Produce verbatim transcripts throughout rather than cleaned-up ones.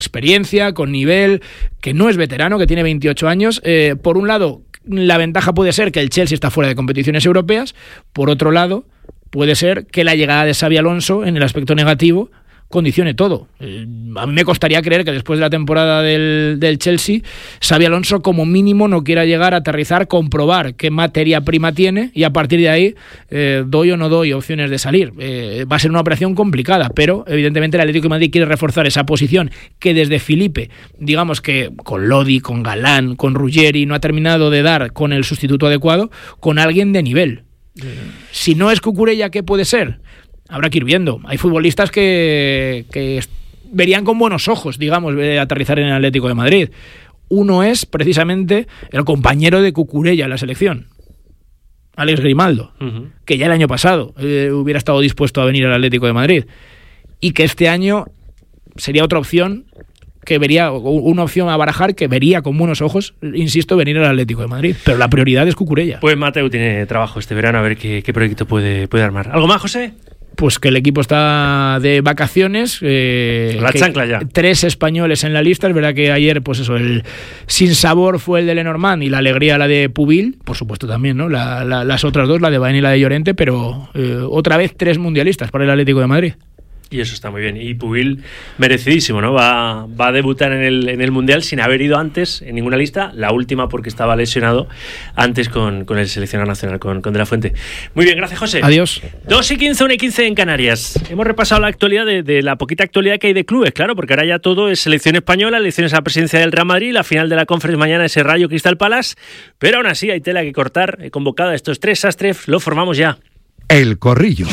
experiencia, con nivel, que no es veterano, que tiene veintiocho años. Eh, por un lado, la ventaja puede ser que el Chelsea está fuera de competiciones europeas. Por otro lado, puede ser que la llegada de Xabi Alonso, en el aspecto negativo, condicione todo. Eh, a mí me costaría creer que después de la temporada del, del Chelsea, Xabi Alonso como mínimo no quiera llegar a aterrizar, comprobar qué materia prima tiene y a partir de ahí eh, doy o no doy opciones de salir. Eh, va a ser una operación complicada, pero evidentemente el Atlético de Madrid quiere reforzar esa posición que desde Felipe, digamos que con Lodi, con Galán, con Ruggeri, no ha terminado de dar con el sustituto adecuado, con alguien de nivel. Eh, si no es Cucurella, ¿qué puede ser? Habrá que ir viendo. Hay futbolistas que, que verían con buenos ojos, digamos, aterrizar en el Atlético de Madrid. Uno es precisamente el compañero de Cucurella en la selección, Alex Grimaldo, uh-huh. que ya el año pasado eh, hubiera estado dispuesto a venir al Atlético de Madrid y que este año sería otra opción que vería, una opción a barajar que vería con buenos ojos, insisto, venir al Atlético de Madrid. Pero la prioridad es Cucurella. Pues Mateu tiene trabajo este verano, a ver qué, qué proyecto puede, puede armar. ¿Algo más, José? Pues que el equipo está de vacaciones. Eh, la chancla ya. Tres españoles en la lista. Es verdad que ayer, pues eso, el sinsabor fue el de Lenormand y la alegría la de Pubil. Por supuesto también, ¿no? La, la, las otras dos, la de Baena y la de Llorente, pero eh, otra vez tres mundialistas para el Atlético de Madrid. Y eso está muy bien. Y Pubil, merecidísimo, ¿no? Va, va a debutar en el, en el Mundial sin haber ido antes en ninguna lista. La última porque estaba lesionado antes con, con el seleccionado nacional, con, con De La Fuente. Muy bien, gracias, José. Adiós. dos y quince, una y quince en Canarias. Hemos repasado la actualidad de, de la poquita actualidad que hay de clubes, claro, porque ahora ya todo es selección española, elecciones a la presidencia del Real Madrid, la final de la Conference mañana ese Rayo Crystal Palace. Pero aún así hay tela que cortar. He convocado a estos tres sastres, lo formamos ya. El Corrillo.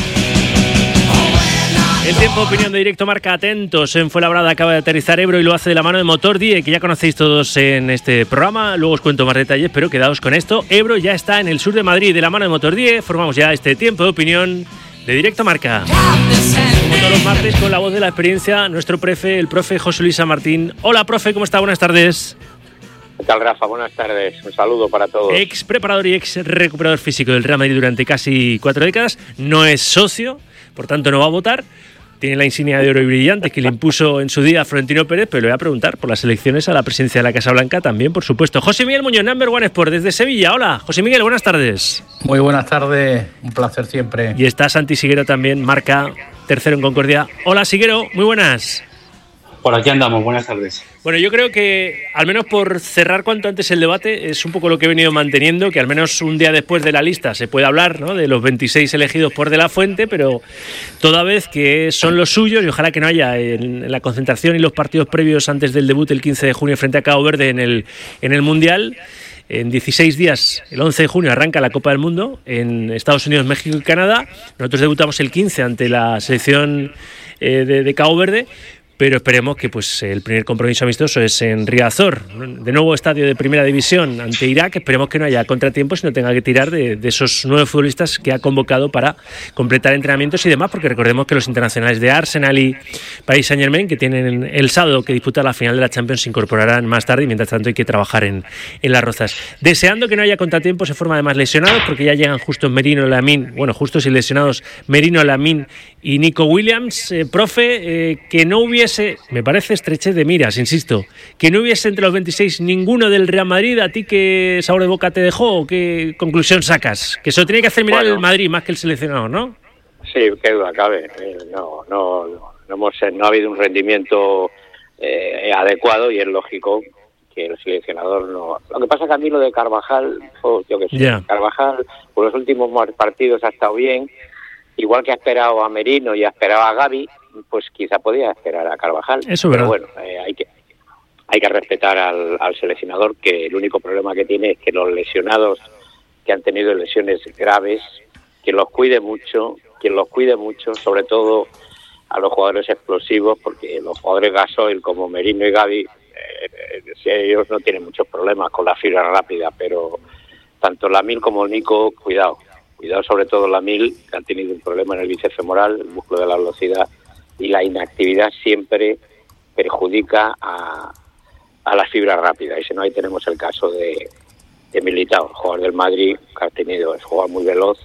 El tiempo de opinión de Directo Marca, atentos. En Fuenlabrada acaba de aterrizar Ebro y lo hace de la mano de Motor Die, que ya conocéis todos en este programa. Luego os cuento más detalles, pero quedaos con esto. Ebro ya está en el sur de Madrid, de la mano de Motor Die. Formamos ya este tiempo de opinión de Directo Marca. Como todos los martes, con la voz de la experiencia, nuestro profe, el profe José Luis San Martín. Hola, profe, ¿cómo está? Buenas tardes. ¿Qué tal, Rafa? Buenas tardes. Un saludo para todos. Ex preparador y ex recuperador físico del Real Madrid durante casi cuatro décadas. No es socio, por tanto no va a votar. Tiene la insignia de oro y brillante que le impuso en su día a Florentino Pérez, pero le voy a preguntar por las elecciones a la presidencia de la Casa Blanca también, por supuesto. José Miguel Muñoz, Number One Sport, desde Sevilla. Hola, José Miguel, buenas tardes. Muy buenas tardes, un placer siempre. Y está Santi Siguero también, marca tercero en Concordia. Hola, Siguero, muy buenas. Por aquí andamos, buenas tardes. Bueno, yo creo que, al menos por cerrar cuanto antes el debate, es un poco lo que he venido manteniendo, que al menos un día después de la lista se puede hablar, ¿no?, de los veintiséis elegidos por De La Fuente, pero toda vez que son los suyos, y ojalá que no haya en la concentración y los partidos previos antes del debut el quince de junio frente a Cabo Verde en el, en el Mundial. En dieciséis días, el once de junio, arranca la Copa del Mundo en Estados Unidos, México y Canadá. Nosotros debutamos el quince ante la selección eh, de, de Cabo Verde. Pero esperemos que pues el primer compromiso amistoso es en Riazor, de nuevo estadio de primera división ante Irak. Esperemos que no haya contratiempos y no tenga que tirar de, de esos nueve futbolistas que ha convocado para completar entrenamientos y demás, porque recordemos que los internacionales de Arsenal y Paris Saint-Germain, que tienen el sábado que disputar la final de la Champions, se incorporarán más tarde y mientras tanto hay que trabajar en, en Las Rozas. Deseando que no haya contratiempos en forma de más lesionados, porque ya llegan justos Merino, Lamine, bueno, justos y lesionados Merino, Lamine y Nico Williams. Eh, profe, eh, que no hubiese, me parece estrechez de miras, insisto, que no hubiese entre los veintiséis ninguno del Real Madrid. ¿A ti qué sabor de boca te dejó o qué conclusión sacas? Que eso tiene que hacer mirar bueno, el Madrid más que el seleccionado, ¿no? Sí, qué duda cabe. Eh, no, no, no, no, hemos, no ha habido un rendimiento eh, adecuado y es lógico que el seleccionador no. Lo que pasa es que a mí lo de Carvajal, oh, yo que sé, yeah. Carvajal por los últimos partidos ha estado bien, igual que ha esperado a Merino y ha esperado a Gavi, pues quizá podía esperar a Carvajal. Eso, pero ¿verdad? bueno, eh, hay que hay que respetar al, al seleccionador, que el único problema que tiene es que los lesionados que han tenido lesiones graves, que los cuide mucho, que los cuide mucho, sobre todo a los jugadores explosivos, porque los jugadores gasoil como Merino y Gavi, eh, ellos no tienen muchos problemas con la fibra rápida, pero tanto Lamine como Nico, cuidado, cuidado sobre todo Lamine, que han tenido un problema en el bíceps femoral, el músculo de la velocidad, y la inactividad siempre perjudica a, a la fibra rápida. Y si no, ahí tenemos el caso de, de Militao, el jugador del Madrid, que ha tenido, es jugador muy veloz,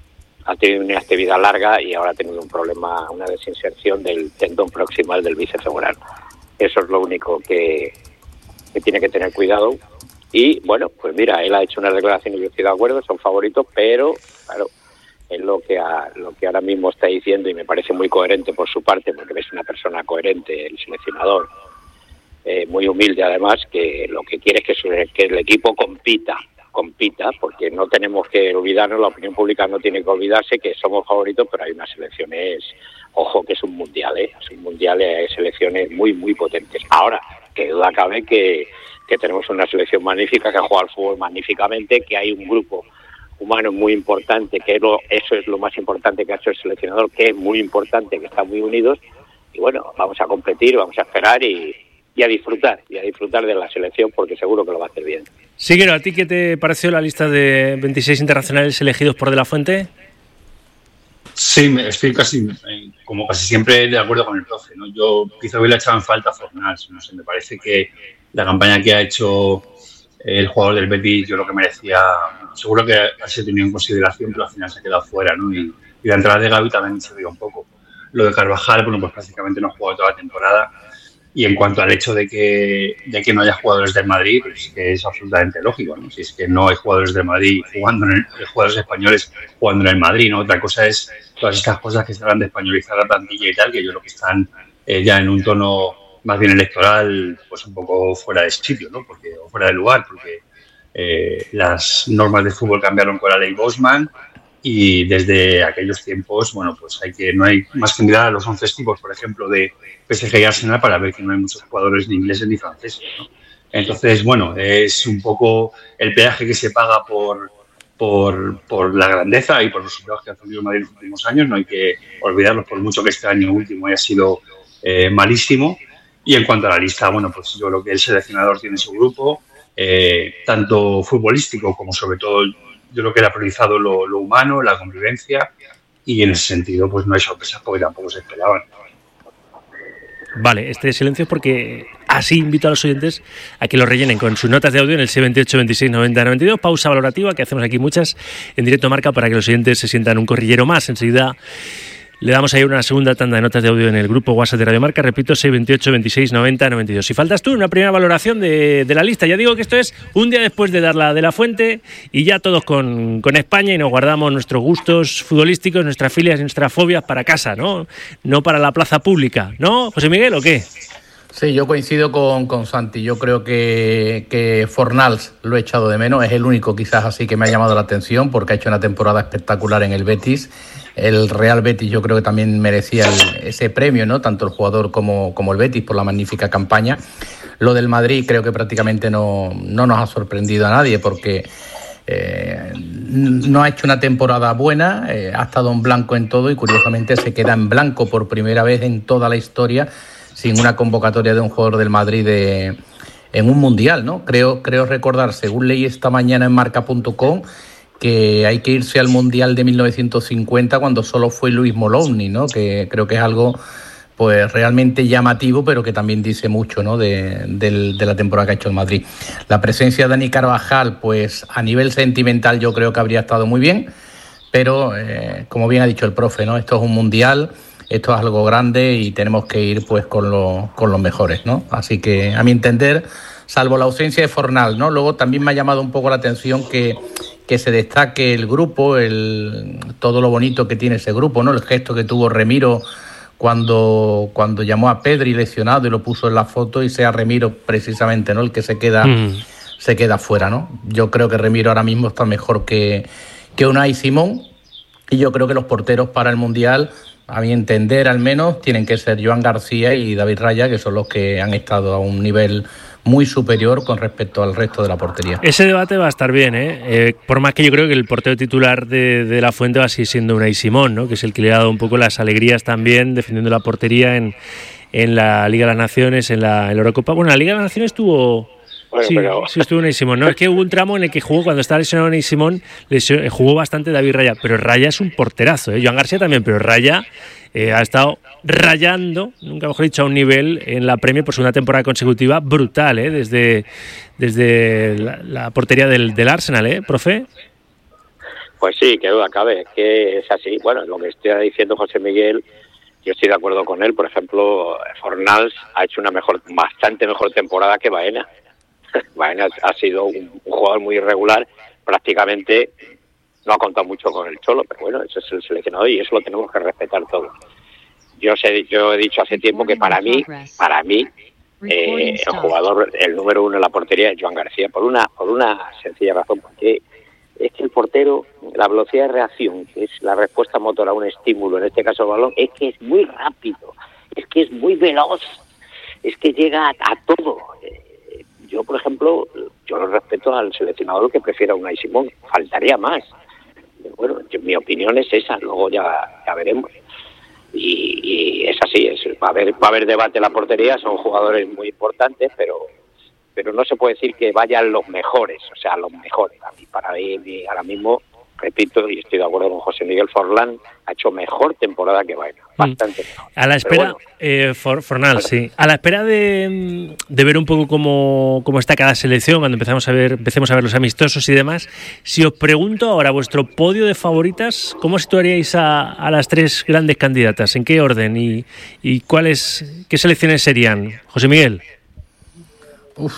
ha tenido una inactividad larga y ahora ha tenido un problema, una desinserción del tendón proximal del bíceps femoral. Eso es lo único que, que tiene que tener cuidado. Y bueno, pues mira, él ha hecho una declaración y yo estoy de acuerdo, son favoritos, pero claro, es lo que a, lo que ahora mismo está diciendo y me parece muy coherente por su parte, porque es una persona coherente, el seleccionador, eh, muy humilde además, que lo que quiere es que, su, que el equipo compita, compita, porque no tenemos que olvidarnos, la opinión pública no tiene que olvidarse que somos favoritos, pero hay unas selecciones, ojo que es un mundial, ¿eh? Es un mundial, hay selecciones muy, muy potentes. Ahora, que duda cabe que, que tenemos una selección magnífica, que juega al fútbol magníficamente, que hay un grupo humano muy importante, que lo, eso es lo más importante que ha hecho el seleccionador, que es muy importante, que están muy unidos, y bueno, vamos a competir, vamos a esperar y, y a disfrutar, y a disfrutar de la selección, porque seguro que lo va a hacer bien. Siguero, ¿a ti qué te pareció la lista de veintiséis internacionales elegidos por De La Fuente? Sí, estoy casi, como casi siempre, de acuerdo con el profe, ¿no? Yo quizá hubiera echado en falta a Fornals, no sé, me parece que la campaña que ha hecho el jugador del Betis, yo lo que merecía, seguro que ha sido tenido en consideración, pero al final se ha quedado fuera, ¿no? Y, y la entrada de Gavi también se dio un poco. Lo de Carvajal, bueno, pues prácticamente no ha jugado toda la temporada. Y en cuanto al hecho de que, de que no haya jugadores del Madrid, pues que es absolutamente lógico, ¿no? Si es que no hay jugadores del Madrid jugando, en el, jugadores españoles jugando en el Madrid, ¿no? Otra cosa es todas estas cosas que se hablan de españolizar la plantilla y tal, que yo creo que están eh, ya en un tono más bien electoral, pues un poco fuera de sitio, ¿no? Porque, o fuera de lugar, porque eh, las normas de fútbol cambiaron con la ley Bosman y desde aquellos tiempos, bueno, pues hay que no hay más que mirar a los once tipos, por ejemplo, de P S G y Arsenal para ver que no hay muchos jugadores ni ingleses ni franceses, ¿no? Entonces, bueno, es un poco el peaje que se paga por, por, por la grandeza y por los resultados que ha tenido Madrid en los últimos años. No hay que olvidarlos, por mucho que este año último haya sido eh, malísimo. Y en cuanto a la lista, bueno, pues yo creo que el seleccionador tiene su grupo, eh, tanto futbolístico como sobre todo, yo creo que él ha priorizado lo, lo humano, la convivencia, y en ese sentido pues no hay sorpresas porque tampoco se esperaban. Vale, este silencio es porque así invito a los oyentes a que lo rellenen con sus notas de audio en el seis veintiocho, veintiséis, noventa, noventa y dos, pausa valorativa, que hacemos aquí muchas en directo Marca para que los oyentes se sientan un corrillero más. Enseguida le damos ahí una segunda tanda de notas de audio en el grupo WhatsApp de Radio Marca, repito, seis veintiocho, veintiséis, noventa, noventa y dos. Si faltas tú, una primera valoración de, de la lista. Ya digo que esto es un día después de dar la de La Fuente y ya todos con, con España y nos guardamos nuestros gustos futbolísticos, nuestras filias y nuestras fobias para casa, ¿no? No para la plaza pública, ¿no, José Miguel, o qué? Sí, yo coincido con, con Santi. Yo creo que, que Fornals lo he echado de menos. Es el único quizás así que me ha llamado la atención porque ha hecho una temporada espectacular en el Betis. El Real Betis yo creo que también merecía el, ese premio, ¿no? Tanto el jugador como, como el Betis por la magnífica campaña. Lo del Madrid creo que prácticamente no, no nos ha sorprendido a nadie porque eh, no ha hecho una temporada buena, eh, ha estado en blanco en todo y curiosamente se queda en blanco por primera vez en toda la historia sin una convocatoria de un jugador del Madrid de, en un mundial, ¿no? Creo, creo recordar, según leí esta mañana en marca punto com, que hay que irse al Mundial de mil novecientos cincuenta cuando solo fue Luis Molowny, ¿no? Que creo que es algo pues realmente llamativo, pero que también dice mucho, ¿no? de, de, de la temporada que ha hecho el Madrid. La presencia de Dani Carvajal, pues a nivel sentimental yo creo que habría estado muy bien, pero eh, como bien ha dicho el profe, ¿no? Esto es un Mundial, esto es algo grande y tenemos que ir pues con, lo, con los mejores, ¿no? Así que, a mi entender, salvo la ausencia de Fornal, ¿no? Luego también me ha llamado un poco la atención que, que se destaque el grupo, el, todo lo bonito que tiene ese grupo, ¿no? El gesto que tuvo Remiro cuando, cuando llamó a Pedri lesionado y lo puso en la foto y sea Remiro precisamente, ¿no? El que se queda, mm. se queda fuera, ¿no? Yo creo que Remiro ahora mismo está mejor que, que Unai Simón y yo creo que los porteros para el Mundial, a mi entender al menos, tienen que ser Joan García y David Raya, que son los que han estado a un nivel muy superior con respecto al resto de la portería. Ese debate va a estar bien, ¿eh? Eh, por más que yo creo que el portero titular de, de La Fuente va a seguir siendo Unai Simón, ¿no? Que es el que le ha dado un poco las alegrías también defendiendo la portería en, en la Liga de las Naciones, en la, en la Eurocopa. Bueno, la Liga de las Naciones tuvo... Bueno, sí, pero... sí, estuvo Unai Simón. No, es que hubo un tramo en el que jugó, cuando estaba lesionado Unai Simón, lesionó, jugó bastante David Raya, pero Raya es un porterazo, ¿eh? Joan García también, pero Raya eh, ha estado rayando, nunca mejor dicho, a un nivel en la Premier por segunda temporada consecutiva brutal, ¿eh? Desde, desde la, la portería del, del Arsenal, ¿eh, profe? Pues sí, que duda cabe, es que es así. Bueno, lo que estoy diciendo José Miguel yo estoy de acuerdo con él. Por ejemplo, Fornals ha hecho una mejor, bastante mejor temporada que Baena. Baena ha sido un, un jugador muy irregular, prácticamente no ha contado mucho con el Cholo, pero bueno, ese es el seleccionador y eso lo tenemos que respetar todos. Yo sé, yo he dicho hace tiempo que para mí, para mí, eh, el jugador, el número uno en la portería es Joan García, por una, por una sencilla razón, porque es que el portero, la velocidad de reacción, que es la respuesta motora a un estímulo, en este caso el balón, es que es muy rápido, es que es muy veloz, es que llega a, a todo. Eh, yo, por ejemplo, yo lo respeto al seleccionador que prefiera a Unai Simón, faltaría más. Bueno, yo, mi opinión es esa, luego ya, ya veremos. Y, y es así, es, va a haber va a haber debate en la portería, son jugadores muy importantes, pero pero no se puede decir que vayan los mejores, o sea, los mejores. A mí, para mí, ahora mismo, repito, y estoy de acuerdo con José Miguel, Forlán ha hecho mejor temporada que Baena, bastante mejor. A la espera, bueno, eh, For, Fornal, vale. sí, a la espera de, de ver un poco cómo, cómo está cada selección, cuando empezamos a ver, empecemos a ver los amistosos y demás, si os pregunto ahora vuestro podio de favoritas, ¿cómo situaríais a, a las tres grandes candidatas? ¿En qué orden? ¿Y, y cuáles, qué selecciones serían? José Miguel. Uf.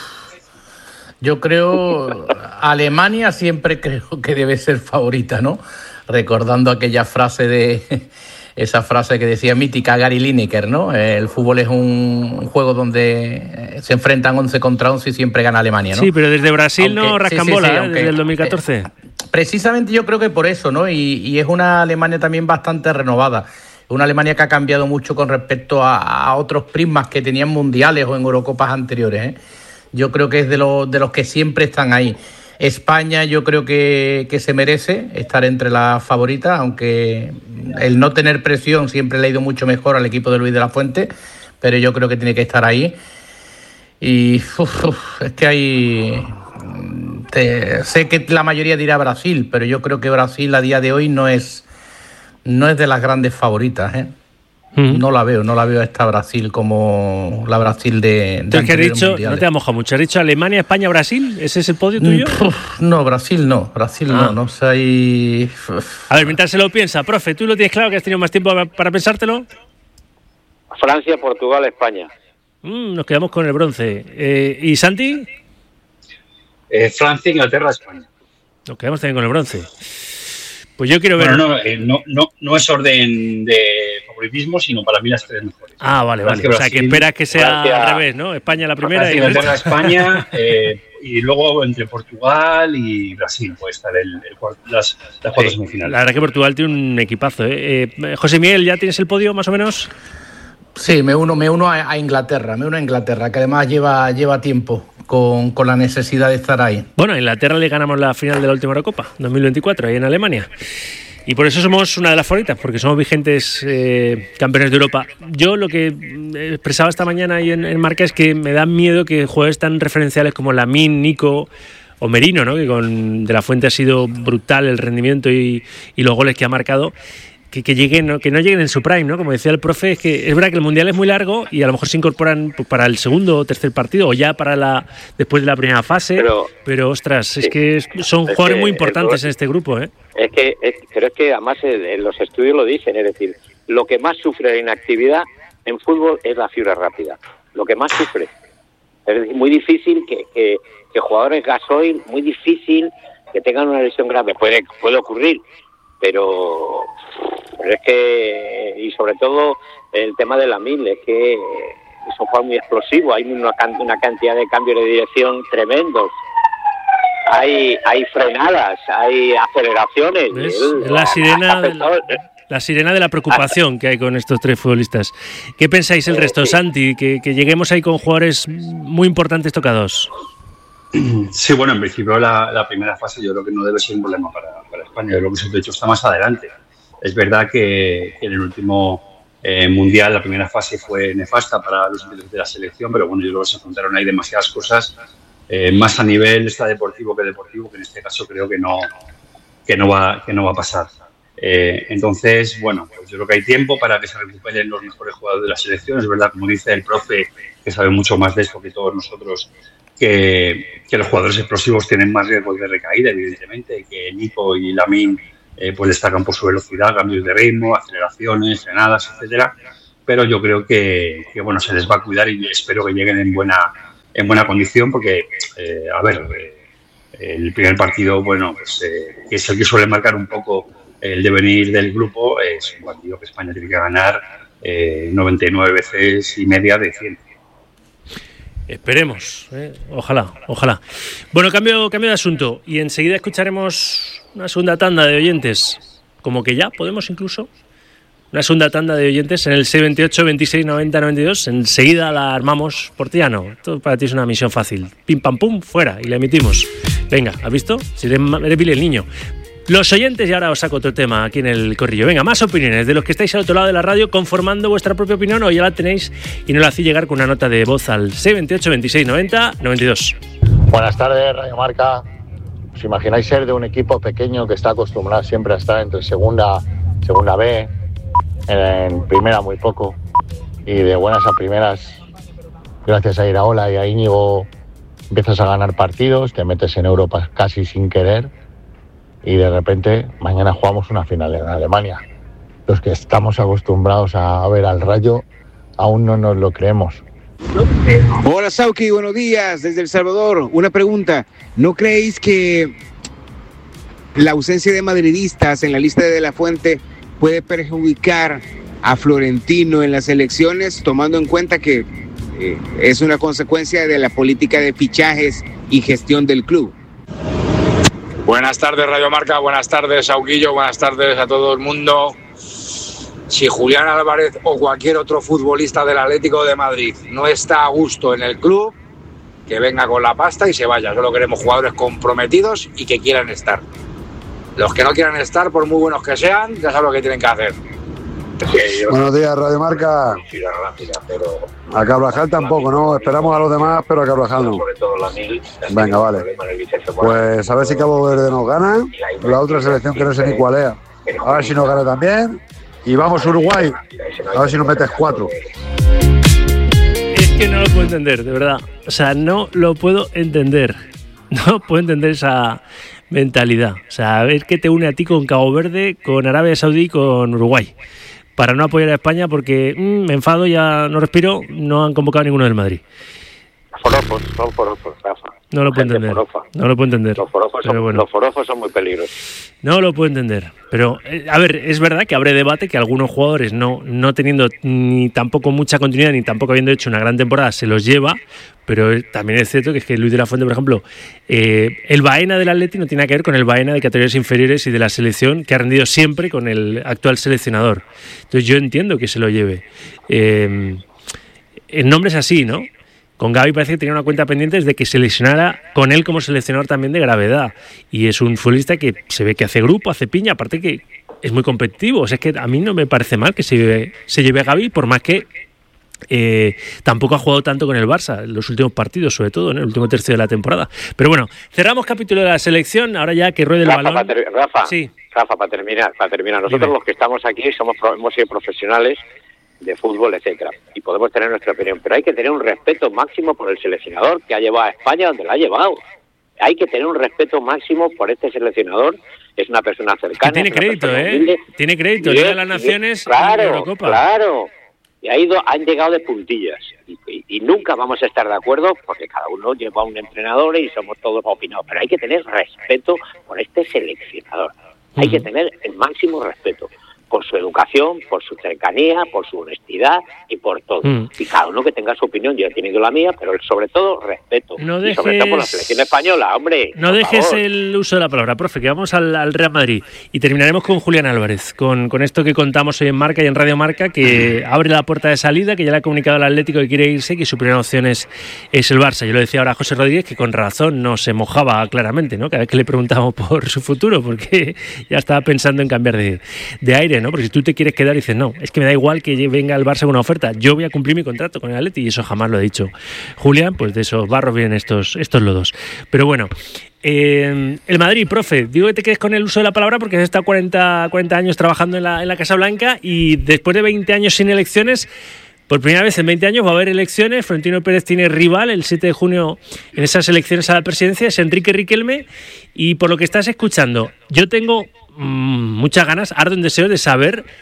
Yo creo Alemania siempre creo que debe ser favorita, ¿no? Recordando aquella frase de esa frase que decía mítica Gary Lineker, ¿no? El fútbol es un juego donde se enfrentan once contra once y siempre gana Alemania, ¿no? Sí, pero desde Brasil aunque, no rascan sí, bola, sí, sí, ¿eh? aunque, Desde el dos mil catorce. Eh, precisamente yo creo que por eso, ¿no? Y, y es una Alemania también bastante renovada. Una Alemania que ha cambiado mucho con respecto a, a otros prismas que tenían mundiales o en Eurocopas anteriores, ¿eh? Yo creo que es de los, de los que siempre están ahí. España yo creo que, que se merece estar entre las favoritas, aunque el no tener presión siempre le ha ido mucho mejor al equipo de Luis de la Fuente, pero yo creo que tiene que estar ahí. Y uf, uf, es que hay... Te, sé que la mayoría dirá Brasil, pero yo creo que Brasil a día de hoy no es, no es de las grandes favoritas, ¿eh? Mm. No la veo, no la veo a esta Brasil como la Brasil de, de anteriores que has dicho, mundiales. No te ha mojado mucho, has dicho Alemania, España, Brasil, ¿ese es el podio tuyo? Uf, no, Brasil no, Brasil ah. no, no sé ahí... A ver, mientras se lo piensa, profe, ¿tú lo tienes claro que has tenido más tiempo para pensártelo? Francia, Portugal, España. Mm, nos quedamos con el bronce. Eh, ¿Y Santi? Eh, Francia, Inglaterra, España. Nos quedamos también con el bronce. Pues yo quiero ver... Bueno, no, eh, no, no, no es orden de favoritismo, sino para mí las tres mejores. Ah, vale, vale. Brasil, o sea, que esperas que sea Francia, al revés, ¿no? España la primera Francia, y... Inglaterra, España, eh, y luego entre Portugal y Brasil puede estar el, el, las, las cuatro sí, semifinales. La verdad que Portugal tiene un equipazo, ¿eh? eh José Miguel, ¿ya tienes el podio más o menos? Sí, me uno, me uno a, a Inglaterra, me uno a Inglaterra, que además lleva, lleva tiempo con, con la necesidad de estar ahí. Bueno, a Inglaterra le ganamos la final de la última Eurocopa, dos mil veinticuatro, ahí en Alemania. Y por eso somos una de las favoritas, porque somos vigentes eh, campeones de Europa. Yo lo que expresaba esta mañana ahí en, en Marca es que me da miedo que jugadores tan referenciales como Lamine, Nico o Merino, ¿no? Que con De la Fuente ha sido brutal el rendimiento y, y los goles que ha marcado, que, que lleguen, ¿no? Que no lleguen en su prime, ¿no? Como decía el profe, es que es verdad que el Mundial es muy largo y a lo mejor se incorporan pues, para el segundo o tercer partido o ya para la después de la primera fase, pero, pero ostras, sí, es que son es jugadores que muy importantes el, en este grupo, ¿eh? Es que, es, pero es que además en los estudios lo dicen, es decir, lo que más sufre la inactividad en fútbol es la fibra rápida, lo que más sufre. Es decir, muy difícil que, que, que jugadores gasoil, muy difícil que tengan una lesión grave, puede, puede ocurrir, pero, pero es que, y sobre todo el tema de Lamine, es que es un jugador muy explosivo, hay una, una cantidad de cambios de dirección tremendos. Hay hay frenadas, hay aceleraciones. ¿Ves? Es la sirena, de la, la sirena de la preocupación que hay con estos tres futbolistas. ¿Qué pensáis el resto, Santi? Que, que lleguemos ahí con jugadores muy importantes tocados. Sí, bueno, en principio la, la primera fase yo creo que no debe ser un problema para, para España. Lo que se ha hecho está más adelante. Es verdad que, que en el último eh, mundial la primera fase fue nefasta para los integrantes de la selección, pero bueno, yo creo que se afrontaron ahí demasiadas cosas. Eh, más a nivel extradeportivo que deportivo, que en este caso creo que no que no va que no va a pasar. Eh, entonces, bueno, pues yo creo que hay tiempo para que se recuperen los mejores jugadores de la selección. Es verdad, como dice el profe, que sabe mucho más de esto que todos nosotros, que, que los jugadores explosivos tienen más riesgos de recaída, evidentemente, que Nico y Lamine eh, pues destacan por su velocidad, cambios de ritmo, aceleraciones, frenadas, etcétera. pero yo creo que, que bueno, se les va a cuidar y espero que lleguen en buena en buena condición porque, eh, a ver, eh, el primer partido, bueno, pues, eh, que es el que suele marcar un poco el devenir del grupo, es un partido que España tiene que ganar eh, noventa y nueve veces y media de cien. Esperemos, ¿eh? ojalá, ojalá. Bueno, cambio, cambio de asunto y enseguida escucharemos una segunda tanda de oyentes, como que ya podemos incluso, una segunda tanda de oyentes en el seis veintiocho, veintiséis, noventa, noventa y dos, enseguida la armamos por ti, no, esto para ti es una misión fácil, pim pam pum, fuera y la emitimos. Venga, ¿has visto? Si eres, eres Billy el niño. Los oyentes, y ahora os saco otro tema aquí en el corrillo. Venga, más opiniones de los que estáis al otro lado de la radio conformando vuestra propia opinión o ya la tenéis y nos la hacéis llegar con una nota de voz al seis veintiocho, veintiséis, noventa, noventa y dos. Buenas tardes, Radio Marca. ¿Os imagináis ser de un equipo pequeño que está acostumbrado siempre a estar entre segunda, segunda B, en primera muy poco, y de buenas a primeras, gracias a Iraola y a Íñigo, empiezas a ganar partidos, te metes en Europa casi sin querer, y de repente mañana jugamos una final en Alemania? Los que estamos acostumbrados a ver al Rayo aún no nos lo creemos. Hola Sauki, buenos días desde El Salvador. Una pregunta, ¿no creéis que la ausencia de madridistas en la lista de De La Fuente puede perjudicar a Florentino en las elecciones, tomando en cuenta que eh, es una consecuencia de la política de fichajes y gestión del club? Buenas tardes, Radio Marca, buenas tardes, Sauquillo, buenas tardes a todo el mundo. Si Julián Álvarez o cualquier otro futbolista del Atlético de Madrid no está a gusto en el club, que venga con la pasta y se vaya. Solo queremos jugadores comprometidos y que quieran estar. Los que no quieran estar, por muy buenos que sean, ya saben lo que tienen que hacer. Buenos días, Radio Marca. A Carvajal tampoco, ¿no? Esperamos a los demás, pero a Carvajal no. Venga, vale. Pues a ver si Cabo Verde nos gana. La otra selección que no sé ni cuál es. A ver si nos gana también. Y vamos a Uruguay. A ver si nos metes cuatro. Es que no lo puedo entender, de verdad. O sea, no lo puedo entender. No puedo entender esa mentalidad. O sea, a ver qué te une a ti con Cabo Verde, con Arabia Saudí y con Uruguay. Para no apoyar a España porque mmm, me enfado, ya no respiro, no han convocado a ninguno del Madrid. Forofos, son forofos, Rafa. No lo puedo entender. Forofa. No lo puedo entender. Los forofos, son, bueno. los forofos son muy peligrosos. No lo puedo entender. Pero, eh, a ver, es verdad que abre debate que algunos jugadores, no, no teniendo ni tampoco mucha continuidad, ni tampoco habiendo hecho una gran temporada, se los lleva. Pero también es cierto que es que Luis de la Fuente, por ejemplo, eh, el Baena del Atleti no tiene nada que ver con el Baena de categorías inferiores y de la selección que ha rendido siempre con el actual seleccionador. Entonces yo entiendo que se lo lleve. Eh, el nombre es así, ¿no? Con Gavi parece que tenía una cuenta pendiente desde que se lesionara con él como seleccionador también de gravedad. Y es un futbolista que se ve que hace grupo, hace piña, aparte que es muy competitivo. O sea, es que a mí no me parece mal que se lleve, se lleve a Gavi, por más que eh, tampoco ha jugado tanto con el Barça en los últimos partidos, sobre todo en el último tercio de la temporada. Pero bueno, cerramos capítulo de la selección, ahora ya que ruede el Rafa, balón. Para ter- Rafa, sí. Rafa, para terminar, para terminar, nosotros Dime. los que estamos aquí somos hemos sido profesionales de fútbol, etcétera, y podemos tener nuestra opinión, pero hay que tener un respeto máximo por el seleccionador que ha llevado a España donde la ha llevado. Hay que tener un respeto máximo por este seleccionador. Es una persona cercana. Tiene crédito, ¿eh? Humilde. Tiene crédito, Y Liga de es- las Naciones claro, y Eurocopa. Claro, y ha ido, han llegado de puntillas. Y, y, y nunca vamos a estar de acuerdo porque cada uno lleva a un entrenador y somos todos opinados. Pero hay que tener respeto por este seleccionador. Hay que tener el máximo respeto por su educación, por su cercanía, por su honestidad y por todo. Mm. Y cada uno que tenga su opinión, yo he tenido la mía, pero sobre todo respeto. No y sobre todo por la dejes- selección española, hombre. No por dejes favor. el uso de la palabra, profe, que vamos al, al Real Madrid. Y terminaremos con Julián Álvarez, con, con esto que contamos hoy en Marca y en Radio Marca, que abre la puerta de salida, que ya le ha comunicado al Atlético que quiere irse, que su primera opción es, es el Barça. Yo lo decía ahora a José Rodríguez, que con razón no se mojaba claramente, ¿no? Cada vez que le preguntábamos por su futuro, porque ya estaba pensando en cambiar de, de aire, ¿no? Porque si tú te quieres quedar y dices, no, es que me da igual que venga el Barça con una oferta, yo voy a cumplir mi contrato con el Atleti, y eso jamás lo ha dicho Julián, pues de esos barros vienen estos, estos lodos. Pero bueno, eh, el Madrid, profe, digo que te quedes con el uso de la palabra porque has estado cuarenta, cuarenta años trabajando en la, en la Casa Blanca y después de veinte años sin elecciones, por primera vez en veinte años va a haber elecciones. Florentino Pérez tiene rival el siete de junio en esas elecciones a la presidencia, es Enrique Riquelme, y por lo que estás escuchando, yo tengo mmm, muchas ganas, ardo en deseo de saber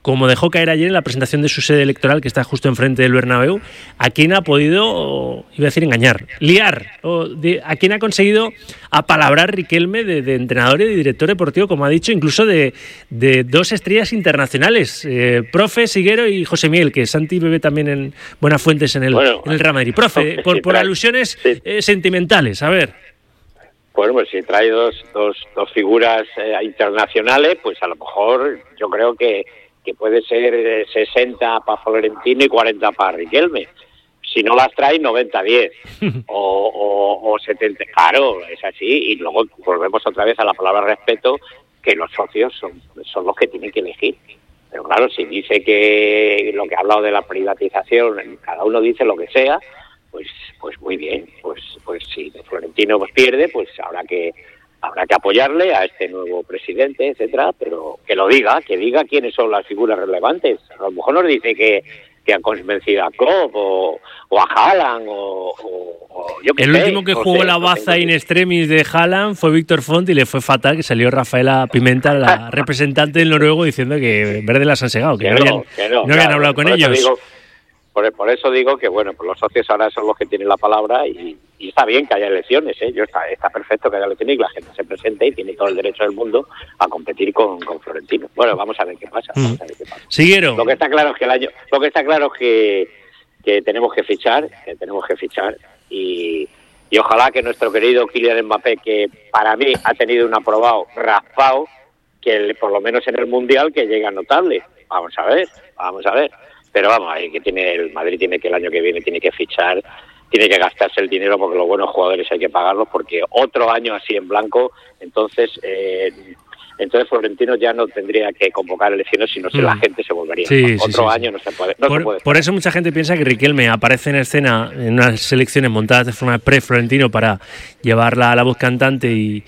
como dejó caer ayer en la presentación de su sede electoral, que está justo enfrente del Bernabéu, ¿a quién ha podido, iba a decir engañar, liar? O de, ¿a quién ha conseguido apalabrar Riquelme de, de entrenador y de director deportivo, como ha dicho, incluso de, de dos estrellas internacionales, eh, profe Siguero y José Miguel, que Santi bebe también en buenas fuentes en el, bueno, en el Real Madrid? Profe, por, por alusiones sí. eh, sentimentales, a ver. Bueno, pues si trae dos, dos, dos figuras eh, internacionales, pues a lo mejor yo creo que que puede ser sesenta para Florentino y cuarenta para Riquelme. Si no las trae, noventa diez o, o, o setenta. Claro, es así. Y luego volvemos otra vez a la palabra respeto, que los socios son, son los que tienen que elegir. Pero claro, si dice que lo que ha hablado de la privatización, cada uno dice lo que sea, pues pues muy bien. Pues pues si Florentino pues pierde, pues habrá que Habrá que apoyarle a este nuevo presidente, etcétera, pero que lo diga, que diga quiénes son las figuras relevantes. A lo mejor nos dice que, que ha convencido a Klopp o, o a Haaland o, o, o yo qué sé. El último que no jugó sé, la baza no in extremis de Haaland fue Víctor Font y le fue fatal, que salió Rafaela Pimenta, la representante del noruego, diciendo que verde las han segado, que, que no, no, habían, que no, no claro, habían hablado con ellos. Digo, por, por eso digo que bueno, pues los socios ahora son los que tienen la palabra y, y está bien que haya elecciones, ¿eh? Yo está, está perfecto que haya elecciones y que la gente se presente y tiene todo el derecho del mundo a competir con, con Florentino. Bueno, vamos a ver qué pasa. Vamos a ver qué pasa. Siguieron. Lo que está claro es que el año, lo que está claro es que, que tenemos que fichar, que tenemos que fichar y, y ojalá que nuestro querido Kylian Mbappé, que para mí ha tenido un aprobado raspado, que por lo menos en el Mundial que llegue a notable. Vamos a ver, vamos a ver. Pero vamos, ahí que tiene el Madrid tiene que el año que viene tiene que fichar, tiene que gastarse el dinero porque los buenos jugadores hay que pagarlos, porque otro año así en blanco, entonces eh, entonces Florentino ya no tendría que convocar elecciones, sino que mm. la gente se volvería. Sí, otro sí, año sí. no se puede. No por, se puede por eso mucha gente piensa que Riquelme aparece en escena en unas selecciones montadas de forma pre-Florentino para llevarla a la voz cantante y,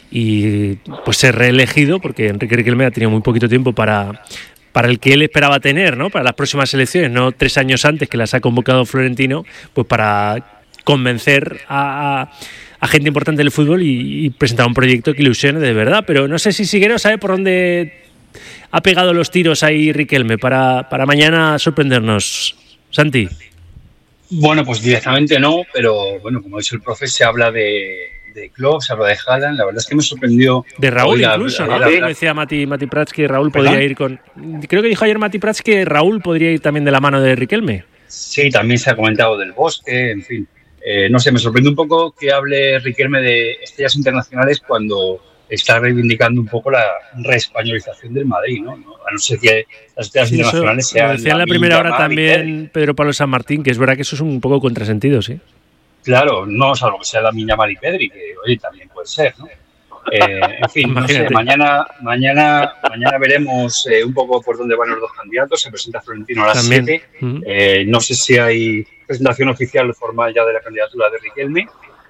y pues ser reelegido, porque Enrique Riquelme ha tenido muy poquito tiempo para... para el que él esperaba tener, ¿no? Para las próximas elecciones, no tres años antes que las ha convocado Florentino, pues para convencer a, a, a gente importante del fútbol y, y presentar un proyecto que ilusione de verdad. Pero no sé si Siguero sabe por dónde ha pegado los tiros ahí Riquelme para, para mañana sorprendernos. Santi. Bueno, pues directamente no, pero bueno, como ha dicho el profe, se habla de... de Klopp, se habla de Haaland, la verdad es que me sorprendió. De Raúl incluso, ¿no? Sí. Decía Mati, Mati Prats que Raúl ¿Perdón? podría ir con... Creo que dijo ayer Mati Prats que Raúl podría ir también de la mano de Riquelme. Sí, también se ha comentado del Bosque, en fin. Eh, no sé, me sorprende un poco que hable Riquelme de estrellas internacionales cuando está reivindicando un poco la reespañolización del Madrid, ¿no? A no ser que las estrellas sí, internacionales sean... Lo decía en la primera hora también Pedro Pablo San Martín, que es verdad que eso es un poco contrasentido, sí. Claro, no salvo que sea la Lamine Yamal y Pedri, que oye, también puede ser, ¿no? Eh, en fin, no sé, mañana, mañana, mañana veremos eh, un poco por dónde van los dos candidatos. Se presenta Florentino a las siete. Uh-huh. Eh, no sé si hay presentación oficial formal ya de la candidatura de Riquelme.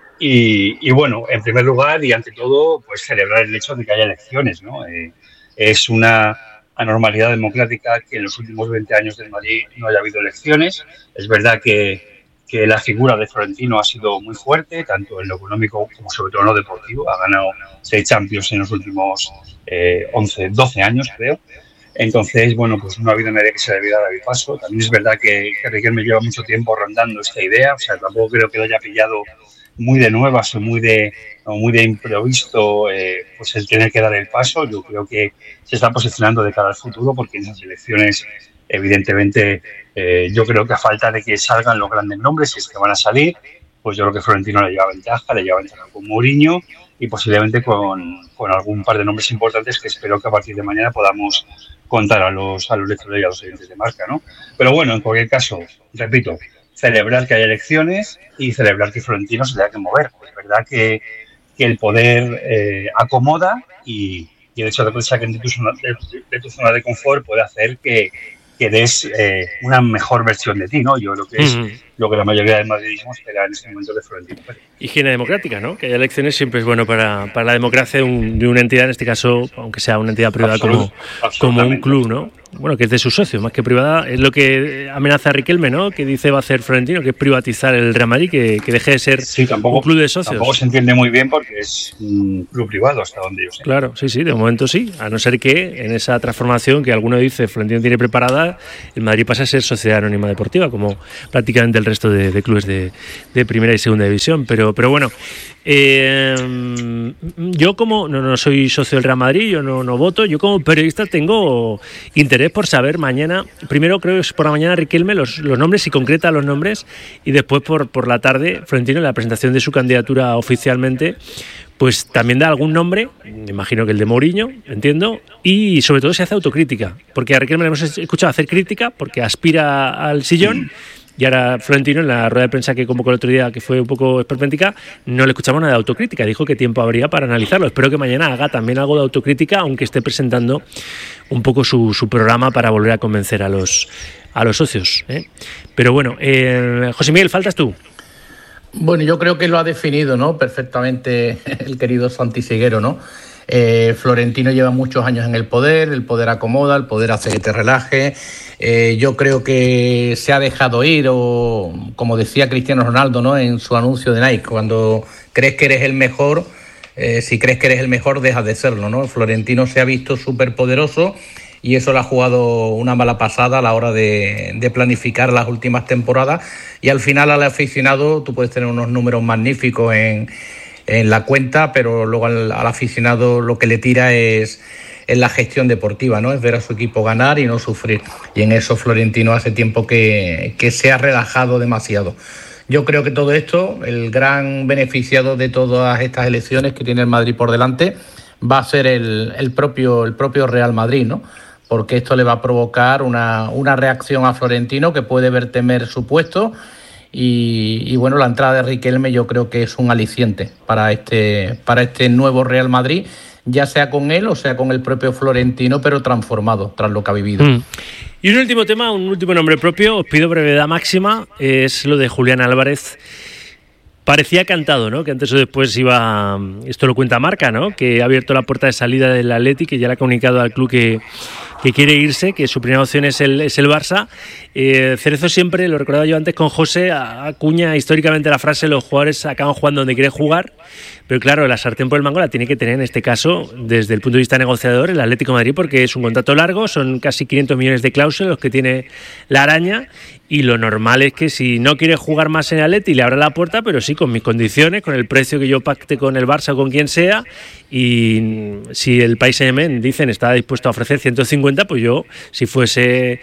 Y, y bueno, en primer lugar y ante todo, pues celebrar el hecho de que haya elecciones, ¿no? Eh, es una anormalidad democrática que en los últimos veinte años del Madrid no haya habido elecciones. Es verdad que que la figura de Florentino ha sido muy fuerte, tanto en lo económico como sobre todo en lo deportivo. Ha ganado seis Champions en los últimos eh, once, doce años, creo. Entonces, bueno, pues no ha habido nadie que se debiera dar el paso. También es verdad que, que Riquelme lleva mucho tiempo rondando esta idea, o sea, tampoco creo que lo haya pillado muy de nuevas o muy de, o muy de improviso, eh, pues el tener que dar el paso. Yo creo que se está posicionando de cara al futuro, porque en esas elecciones, evidentemente, eh, yo creo que a falta de que salgan los grandes nombres, si es que van a salir, pues yo creo que Florentino le lleva ventaja, le lleva ventaja con Mourinho y posiblemente con, con algún par de nombres importantes que espero que a partir de mañana podamos contar a los, a los lectores y a los oyentes de Marca, ¿no? Pero bueno, en cualquier caso, repito, celebrar que haya elecciones y celebrar que Florentino se tenga que mover. Es verdad que, que el poder eh, acomoda y, y el hecho de que saquen de tu zona de, de tu zona de confort puede hacer que que des eh, una mejor versión de ti, ¿no? Yo creo que es uh-huh. lo que la mayoría del madridismo espera en este momento de Florentino. Higiene democrática, ¿no? Que haya elecciones siempre es bueno para, para la democracia de, un, de una entidad, en este caso, aunque sea una entidad privada como, como un club, ¿no? bueno, que es de sus socios, más que privada, es lo que amenaza a Riquelme, ¿no? Que dice va a hacer Florentino, que es privatizar el Real Madrid, que, que deje de ser sí, tampoco, un club de socios. Tampoco se entiende muy bien porque es un club privado, hasta donde yo sé. Claro, sí, sí, de momento sí, a no ser que en esa transformación que alguno dice Florentino tiene preparada, el Madrid pasa a ser sociedad anónima deportiva, como prácticamente el resto de, de clubes de, de primera y segunda división. Pero, pero bueno, eh, yo como no, no soy socio del Real Madrid, yo no, no voto, yo como periodista tengo interés por saber mañana, primero creo que es por la mañana Riquelme los, los nombres, si concreta los nombres, y después por, por la tarde Florentino en la presentación de su candidatura oficialmente, pues también da algún nombre, me imagino que el de Mourinho, entiendo, y sobre todo se hace autocrítica, porque a Riquelme le hemos escuchado hacer crítica porque aspira al sillón. Y ahora Florentino, en la rueda de prensa que convocó el otro día, que fue un poco esperpéntica, no le escuchamos nada de autocrítica. Dijo que tiempo habría para analizarlo. Espero que mañana haga también algo de autocrítica, aunque esté presentando un poco su, su programa para volver a convencer a los, a los socios, ¿eh? Pero bueno, eh, José Miguel, faltas tú. Bueno, yo creo que lo ha definido, ¿no?, perfectamente el querido Santi Seguero, ¿no? Eh, Florentino lleva muchos años en el poder, el poder acomoda, el poder hace que te relaje. Eh, yo creo que se ha dejado ir, o como decía Cristiano Ronaldo, ¿no?, en su anuncio de Nike, cuando crees que eres el mejor, eh, si crees que eres el mejor, dejas de serlo, ¿no? Florentino se ha visto súper poderoso y eso le ha jugado una mala pasada a la hora de, de planificar las últimas temporadas, y al final al aficionado tú puedes tener unos números magníficos en, en la cuenta, pero luego al, al aficionado lo que le tira es, es la gestión deportiva, ¿no? Es ver a su equipo ganar y no sufrir, y en eso Florentino hace tiempo que, que se ha relajado demasiado. Yo creo que todo esto, el gran beneficiado de todas estas elecciones que tiene el Madrid por delante, va a ser el, el, propio, el propio Real Madrid, ¿no? Porque esto le va a provocar una, una reacción a Florentino que puede ver temer su puesto, y, y bueno, la entrada de Riquelme yo creo que es un aliciente para este, para este nuevo Real Madrid, ya sea con él o sea con el propio Florentino, pero transformado tras lo que ha vivido. Mm. Y un último tema, un último nombre propio, os pido brevedad máxima, es lo de Julián Álvarez. Parecía cantado, ¿no?, que antes o después iba, esto lo cuenta Marca, ¿no?, que ha abierto la puerta de salida del Atleti, que ya le ha comunicado al club que, que quiere irse, que su primera opción es el, es el Barça. Eh, Cerezo siempre, lo recordaba yo antes con José, acuña históricamente la frase: los jugadores acaban jugando donde quieren jugar, pero claro, la sartén por el mango la tiene que tener en este caso, desde el punto de vista negociador, el Atlético de Madrid, porque es un contrato largo, son casi quinientos millones de cláusulas los que tiene la araña, y lo normal es que si no quiere jugar más en el Atleti, le abra la puerta, pero sí con mis condiciones, con el precio que yo pacte con el Barça o con quien sea, y si el Paris Saint-Germain, dicen, está dispuesto a ofrecer ciento cincuenta, pues yo, si fuese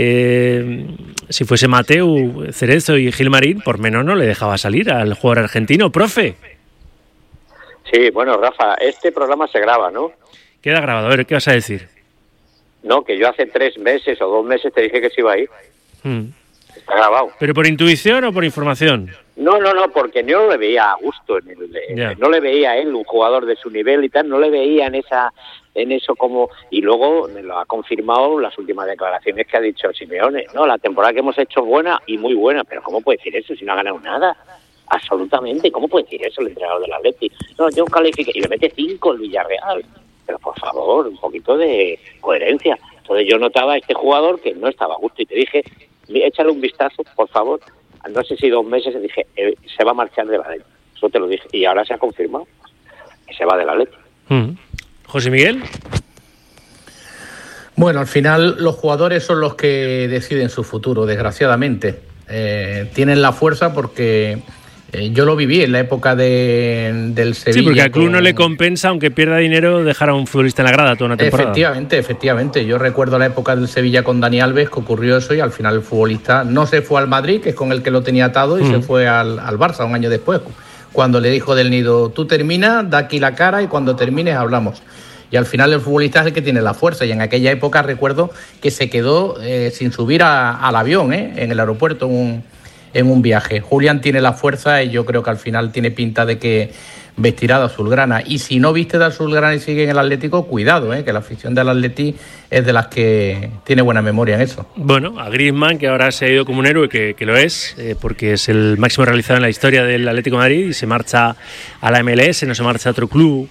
eh, si fuese Mateu, Cerezo y Gilmarín, por menos no le dejaba salir al jugador argentino, profe. Sí, bueno, Rafa, este programa se graba, ¿no? Queda grabado, a ver, ¿qué vas a decir? No, que yo hace tres meses o dos meses te dije que se iba a ir. Hmm. Está grabado. ¿Pero por intuición o por información? No, no, no, porque no le veía a gusto, en el, yeah. no le veía a él, un jugador de su nivel y tal, no le veía en esa, en eso como... Y luego me lo ha confirmado las últimas declaraciones que ha dicho Simeone. No, la temporada que hemos hecho es buena y muy buena, pero ¿cómo puede decir eso si no ha ganado nada? Absolutamente, ¿cómo puede decir eso el entrenador del Atleti? No, yo califique y le mete cinco el Villarreal. Pero por favor, un poquito de coherencia. Entonces yo notaba a este jugador que no estaba a gusto y te dije, échale un vistazo, por favor. No sé si dos meses y dije, eh, se va a marchar del Atleti. Eso te lo dije. Y ahora se ha confirmado que se va del Atleti. Mm. José Miguel. Bueno, al final los jugadores son los que deciden su futuro, desgraciadamente. Eh, tienen la fuerza porque... Eh, yo lo viví en la época de, del Sevilla. Sí, porque al club con... no le compensa, aunque pierda dinero, dejar a un futbolista en la grada toda una temporada. Efectivamente, efectivamente. Yo recuerdo la época del Sevilla con Dani Alves, que ocurrió eso, y al final el futbolista no se fue al Madrid, que es con el que lo tenía atado, y mm. se fue al, al Barça un año después, cuando le dijo del Nido, tú terminas, da aquí la cara y cuando termines hablamos. Y al final el futbolista es el que tiene la fuerza, y en aquella época recuerdo que se quedó eh, sin subir a, al avión, eh, en el aeropuerto, un... en un viaje. Julián tiene la fuerza y yo creo que al final tiene pinta de que vestirá de azulgrana. Y si no viste de azulgrana y sigue en el Atlético, cuidado, ¿eh? que la afición del Atleti es de las que tiene buena memoria en eso. Bueno, a Griezmann, que ahora se ha ido como un héroe, que, que lo es, eh, porque es el máximo realizador en la historia del Atlético de Madrid y se marcha a la M L S, no se marcha a otro club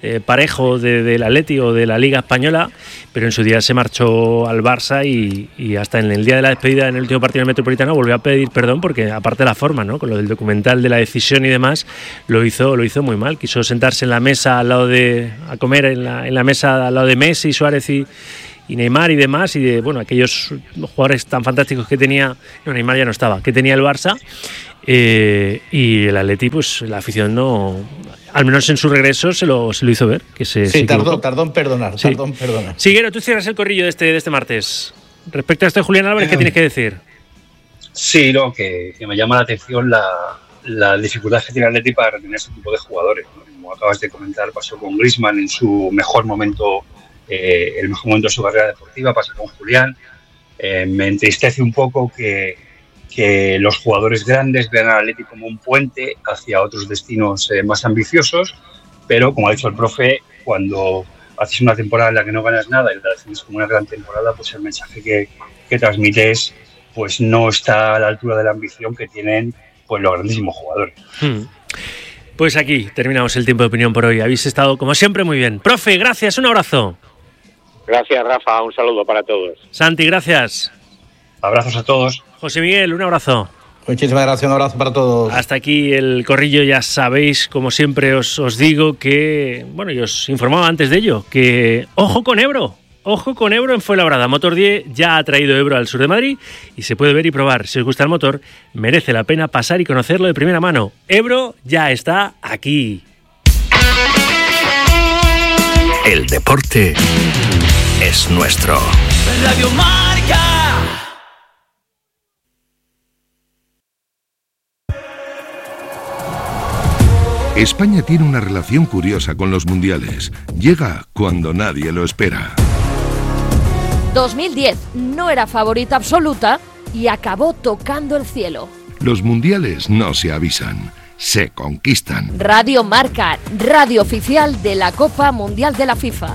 eh, parejo de, del Atleti o de la Liga Española, pero en su día se marchó al Barça y, y hasta en el día de la despedida, en el último partido del Metropolitano, volvió a pedir perdón porque, aparte de la forma, ¿no?, con lo del documental de la decisión y demás, lo hizo, lo hizo muy mal. Quiso sentarse en la mesa al lado de, a comer en la, en la mesa al lado de Messi, Suárez y y Neymar y demás, y de, bueno, aquellos jugadores tan fantásticos que tenía, no, Neymar ya no estaba, que tenía el Barça, eh, y el Atleti, pues la afición no, al menos en su regreso se lo, se lo hizo ver, que se, sí, se tardó, tardó en perdonar, sí. tardó en perdonar. Siguero, tú cierras el corrillo de este, de este martes. Respecto a esto de Julián Álvarez, ¿qué tienes que decir? Sí, no, que, que me llama la atención la, la dificultad que tiene el Atleti para retener este tipo de jugadores, ¿no? Como acabas de comentar, pasó con Griezmann en su mejor momento, Eh, el mejor momento de su carrera deportiva, pasa con Julián. Eh, me entristece un poco que, que los jugadores grandes vean al Atleti como un puente hacia otros destinos eh, más ambiciosos, pero como ha dicho el profe, cuando haces una temporada en la que no ganas nada y la haces como una gran temporada, pues el mensaje que, que transmites pues no está a la altura de la ambición que tienen pues los grandísimos jugadores. Hmm. Pues aquí terminamos el tiempo de opinión por hoy. Habéis estado, como siempre, muy bien. Profe, gracias, un abrazo. Gracias, Rafa, un saludo para todos. Santi, gracias. Abrazos a todos. José Miguel, un abrazo. Muchísimas gracias, un abrazo para todos. Hasta aquí el corrillo, ya sabéis, como siempre os, os digo que, bueno, yo os informaba antes de ello, que ojo con Ebro, ojo con Ebro en Fuenlabrada. Motor diez ya ha traído Ebro al sur de Madrid y se puede ver y probar. Si os gusta el motor, merece la pena pasar y conocerlo de primera mano. Ebro ya está aquí. El deporte es nuestro. Radio Marca. España tiene una relación curiosa con los mundiales. Llega cuando nadie lo espera. dos mil diez no era favorita absoluta y acabó tocando el cielo. Los mundiales no se avisan, se conquistan. Radio Marca, radio oficial de la Copa Mundial de la FIFA.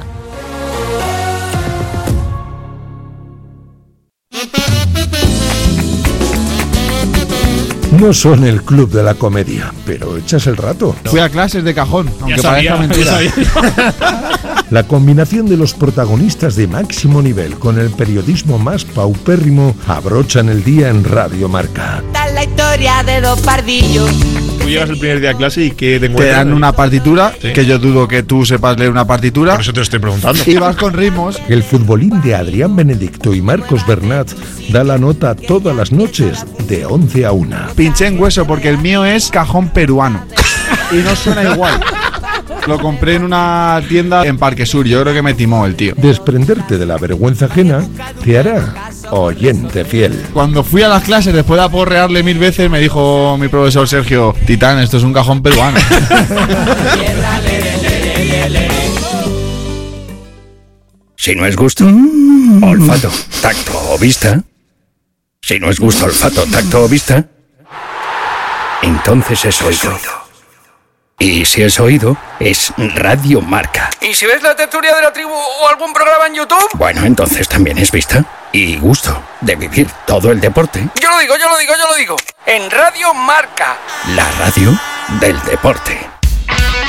No son el club de la comedia, pero echas el rato. Fui a clases de cajón, aunque sabía, parezca mentira. La combinación de los protagonistas de máximo nivel con el periodismo más paupérrimo abrochan el día en Radio Marca. Está la historia de dos pardillos. Tú llegas el primer día a clase y que te, te dan una partitura, ¿sí? Que yo dudo que tú sepas leer una partitura. Por eso te lo estoy preguntando. Y vas con ritmos. El futbolín de Adrián Benedicto y Marcos Bernat da la nota todas las noches de once a una. Pinché en hueso porque el mío es cajón peruano y no suena igual. Lo compré en una tienda en Parque Sur. Yo creo que me timó el tío. Desprenderte de la vergüenza ajena te hará oyente fiel. Cuando fui a las clases, después de aporrearle mil veces, me dijo mi profesor Sergio: Titán, esto es un cajón peruano. Si no es gusto, olfato, tacto o vista. Si no es gusto, olfato, tacto o vista, entonces es oído. Y si es oído, es Radio Marca. ¿Y si ves la tertulia de la tribu o algún programa en YouTube? Bueno, entonces también es vista y gusto de vivir todo el deporte. Yo lo digo, yo lo digo, yo lo digo. En Radio Marca. La radio del deporte.